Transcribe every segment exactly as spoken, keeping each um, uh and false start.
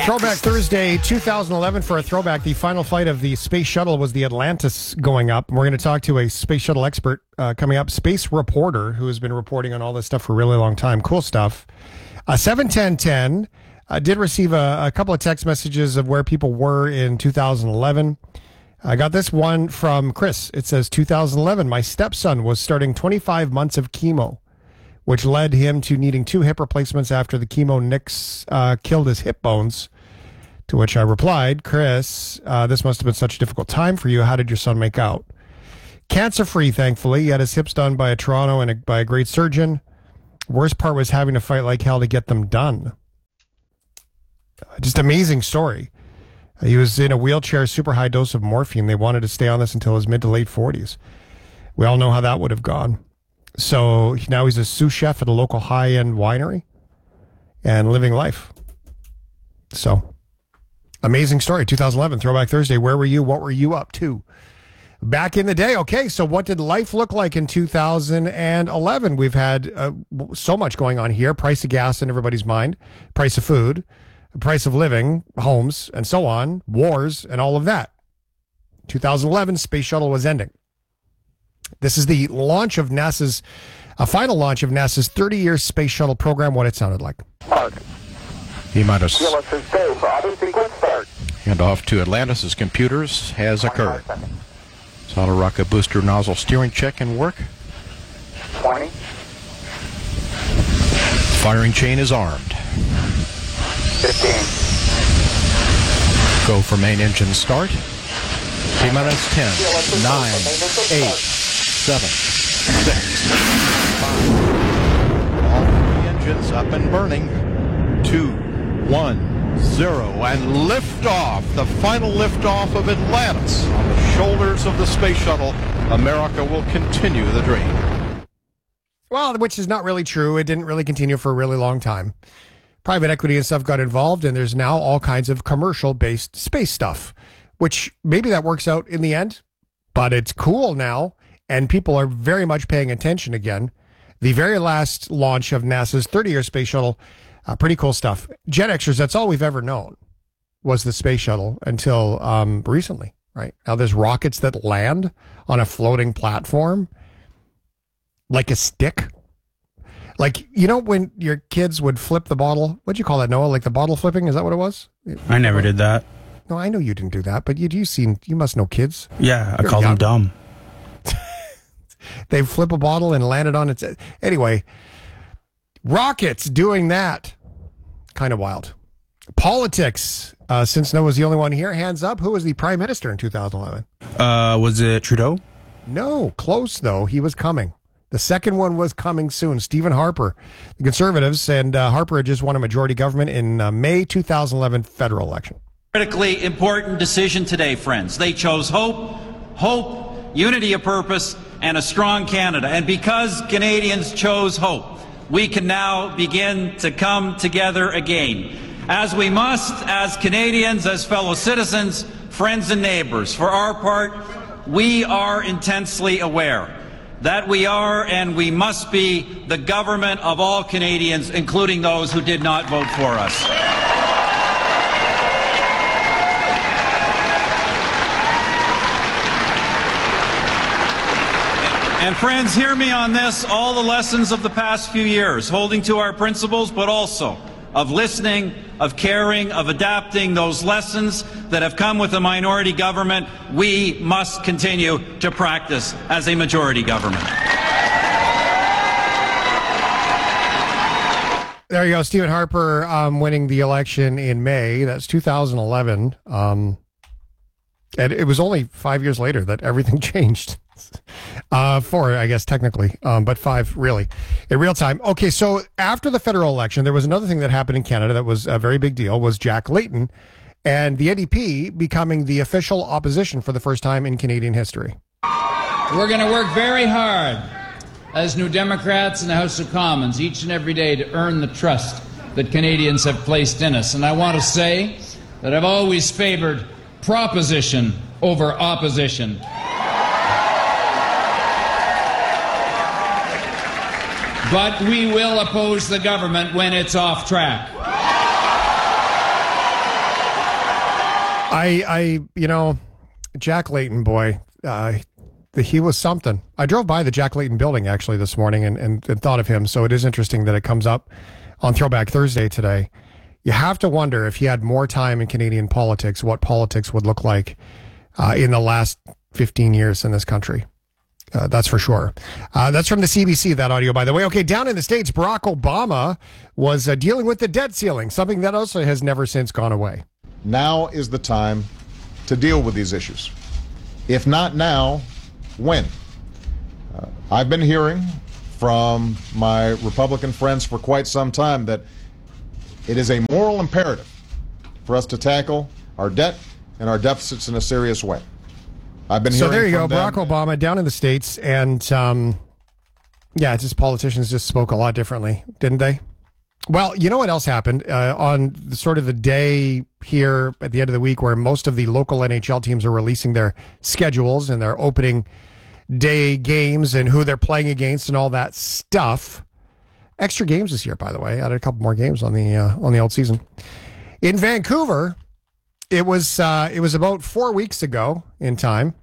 Throwback Thursday, two thousand eleven for a throwback. The final flight of the space shuttle was the Atlantis going up. And we're going to talk to a space shuttle expert uh, coming up, space reporter, who has been reporting on all this stuff for a really long time. Cool stuff. Uh, seven ten ten uh, did receive a, a couple of text messages of where people were in two thousand eleven. I got this one from Chris. It says, two thousand eleven, my stepson was starting twenty-five months of chemo, which led him to needing two hip replacements after the chemo nicks uh, killed his hip bones. To which I replied, Chris, uh, this must have been such a difficult time for you. How did your son make out? Cancer-free, thankfully. He had his hips done by a Toronto and a, by a great surgeon. Worst part was having to fight like hell to get them done. Just amazing story. He was in a wheelchair, super high dose of morphine. They wanted to stay on this until his mid to late forties. We all know how that would have gone. So now he's a sous chef at a local high-end winery and living life. So, amazing story. two thousand eleven, Throwback Thursday. Where were you? What were you up to? Back in the day. Okay, so what did life look like in two thousand eleven? We've had uh, so much going on here. Price of gas in everybody's mind. Price of food. Price of living. Homes. And so on. Wars and all of that. two thousand eleven, Space Shuttle was ending. This is the launch of NASA's, a final launch of NASA's thirty-year Space Shuttle program, what it sounded like. Mark. E-minus. Start. And off to Atlantis' computers has occurred. Solid rocket booster nozzle steering check and work. twenty. Firing chain is armed. fifteen. Go for main engine start. T-minus ten, nine, eight, seven, six, five. All three engines up and burning. Two, one, zero, and liftoff. The final liftoff of Atlantis on the shoulders of the space shuttle. America will continue the dream. Well, which is not really true. It didn't really continue for a really long time. Private equity and stuff got involved, and there's now all kinds of commercial-based space stuff, which maybe that works out in the end, but it's cool now, and people are very much paying attention again. The very last launch of NASA's thirty-year space shuttle, uh, pretty cool stuff. Jet Xers, that's all we've ever known, was the space shuttle until um, recently, right? Now there's rockets that land on a floating platform, like a stick. Like, you know when your kids would flip the bottle? What'd you call that, Noah? Like the bottle flipping? Is that what it was? I never did that. No, I know you didn't do that, but you you seen you must know kids. Yeah, I You're call young. them dumb. They flip a bottle and land it on its... Anyway, rockets doing that. Kind of wild. Politics. Uh, since Noah's the only one here, hands up. Who was the prime minister in two thousand eleven? Uh, was it Trudeau? No, close though. He was coming. The second one was coming soon. Stephen Harper, the Conservatives, and uh, Harper had just won a majority government in uh, May two thousand eleven federal election. Critically important decision today, friends. They chose hope, hope, unity of purpose, and a strong Canada. And because Canadians chose hope, we can now begin to come together again, as we must, as Canadians, as fellow citizens, friends and neighbors. For our part, we are intensely aware that we are and we must be the government of all Canadians, including those who did not vote for us. And friends, hear me on this, all the lessons of the past few years, holding to our principles, but also of listening, of caring, of adapting, those lessons that have come with a minority government, we must continue to practice as a majority government. There you go, Stephen Harper um, winning the election in May. That's two thousand eleven. Um, and it was only five years later that everything changed. Uh, four, I guess, technically, um, but five, really, in real time. Okay, so after the federal election, there was another thing that happened in Canada that was a very big deal, was Jack Layton and the N D P becoming the official opposition for the first time in Canadian history. We're going to work very hard as New Democrats in the House of Commons each and every day to earn the trust that Canadians have placed in us. And I want to say that I've always favored proposition over opposition. But we will oppose the government when it's off track. I, I, you know, Jack Layton, boy, uh, he was something. I drove by the Jack Layton building actually this morning and, and, and thought of him. So it is interesting that it comes up on Throwback Thursday today. You have to wonder if he had more time in Canadian politics, what politics would look like uh, in the last fifteen years in this country. Uh, that's for sure. Uh, that's from the C B C, that audio, by the way. Okay, down in the States, Barack Obama was uh, dealing with the debt ceiling, something that also has never since gone away. Now is the time to deal with these issues. If not now, when? Uh, I've been hearing from my Republican friends for quite some time that it is a moral imperative for us to tackle our debt and our deficits in a serious way. I've been so hearing there you go, from Barack them. Obama down in the States, and um, yeah, it's just politicians just spoke a lot differently, didn't they? Well, you know what else happened uh, on the, sort of the day here at the end of the week where most of the local N H L teams are releasing their schedules and their opening day games and who they're playing against and all that stuff. Extra games this year, by the way. Added a couple more games on the uh, on the old season. In Vancouver, it was uh, it was about four weeks ago in time,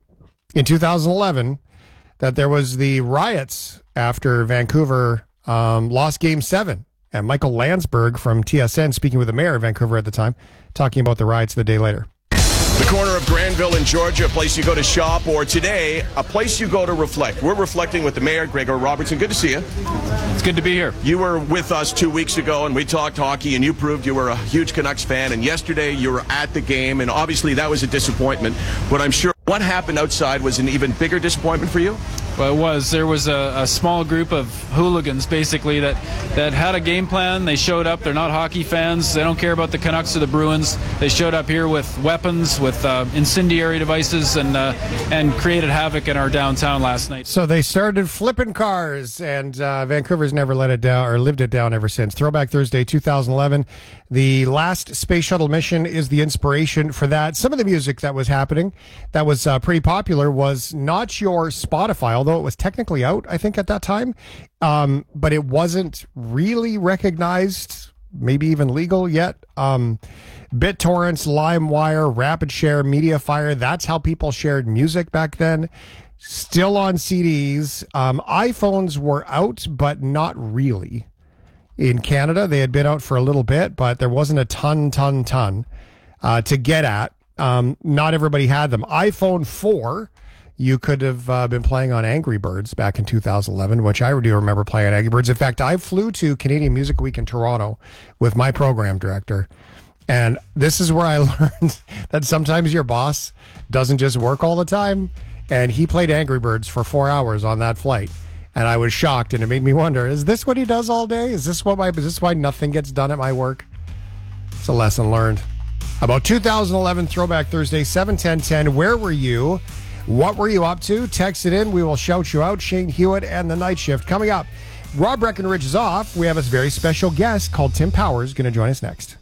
in two thousand eleven, that there was the riots after Vancouver um, lost Game Seven. And Michael Landsberg from T S N, speaking with the mayor of Vancouver at the time, talking about the riots the day later. The corner of Granville in Georgia, a place you go to shop, or today, a place you go to reflect. We're reflecting with the mayor, Gregor Robertson. Good to see you. It's good to be here. You were with us two weeks ago, and we talked hockey, and you proved you were a huge Canucks fan. And yesterday, you were at the game, and obviously that was a disappointment. But I'm sure what happened outside was an even bigger disappointment for you? Well, it was. There was a, a small group of hooligans, basically, that, that had a game plan. They showed up. They're not hockey fans. They don't care about the Canucks or the Bruins. They showed up here with weapons, with uh, incendiary devices, and uh, and created havoc in our downtown last night. So they started flipping cars, and uh, Vancouver's never let it down or lived it down ever since. Throwback Thursday two thousand eleven. The last space shuttle mission is the inspiration for that. Some of the music that was happening that was uh, pretty popular was not your Spotify, although it was technically out, I think, at that time. Um, but it wasn't really recognized, maybe even legal yet. Um, BitTorrents, LimeWire, RapidShare, MediaFire, that's how people shared music back then. Still on C Ds. Um, iPhones were out, but not really. In Canada, they had been out for a little bit, but there wasn't a ton, ton, ton uh, to get at. Um, not everybody had them. iPhone four, you could have uh, been playing on Angry Birds back in two thousand eleven, which I do remember playing on Angry Birds. In fact, I flew to Canadian Music Week in Toronto with my program director, and this is where I learned that sometimes your boss doesn't just work all the time, and he played Angry Birds for four hours on that flight. And I was shocked, and it made me wonder, is this what he does all day? Is this what my, is this why nothing gets done at my work? It's a lesson learned. About two thousand eleven Throwback Thursday, seven ten ten. Where were you? What were you up to? Text it in. We will shout you out. Shane Hewitt and the Night Shift. Coming up, Rob Breckenridge is off. We have a very special guest called Tim Powers going to join us next.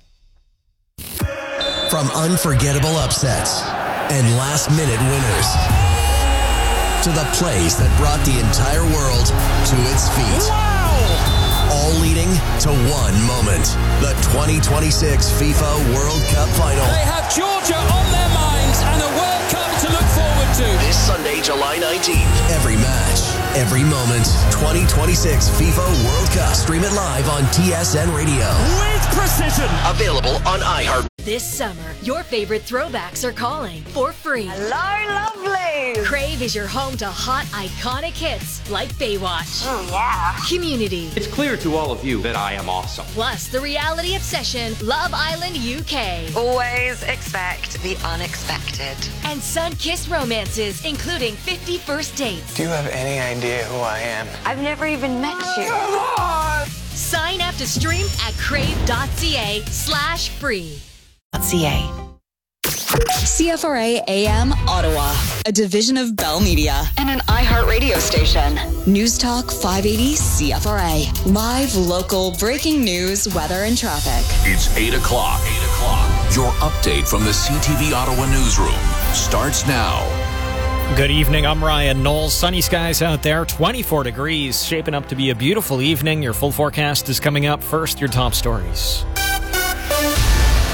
From unforgettable upsets and last-minute winners to the plays that brought the entire world to its feet. Wow! All leading to one moment. The twenty twenty-six FIFA World Cup Final. They have Georgia on their minds and a World Cup to look forward to. This Sunday, July nineteenth. Every match, every moment. twenty twenty-six FIFA World Cup. Stream it live on T S N Radio. With precision. Available on iHeart. This summer, your favorite throwbacks are calling for free. Hello, lovely. Crave is your home to hot, iconic hits like Baywatch. Oh, yeah. Community. It's clear to all of you that I am awesome. Plus, the reality obsession, Love Island U K. Always expect the unexpected. And sun-kissed romances, including fifty First Dates. Do you have any idea who I am? I've never even met you. Come on! Sign up to stream at crave.ca slash free. .ca. C F R A A M Ottawa, a division of Bell Media And an iHeart radio station. News Talk five eighty C F R A. Live, local, breaking news, weather, and traffic. It's eight o'clock. eight o'clock. Your update from the C T V Ottawa newsroom starts now. Good evening, I'm Ryan Knowles. Sunny skies out there, twenty-four degrees, shaping up to be a beautiful evening. Your full forecast is coming up. First, your top stories.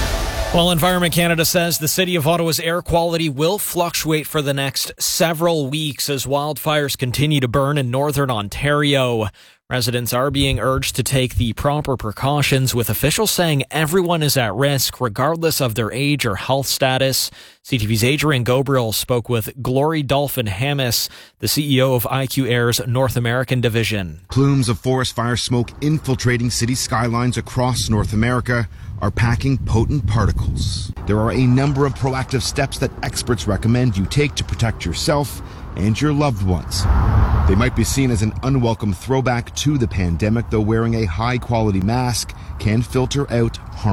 Well, Environment Canada says the City of Ottawa's air quality will fluctuate for the next several weeks as wildfires continue to burn in northern Ontario. Residents are being urged to take the proper precautions, with officials saying everyone is at risk regardless of their age or health status. C T V's Adrian Gobriel spoke with Glory Dolphin-Hammis, the C E O of I Q Air's North American division. Plumes of forest fire smoke infiltrating city skylines across North America are packing potent particles. There are a number of proactive steps that experts recommend you take to protect yourself and your loved ones. They might be seen as an unwelcome throwback to the pandemic, though wearing a high-quality mask can filter out harm.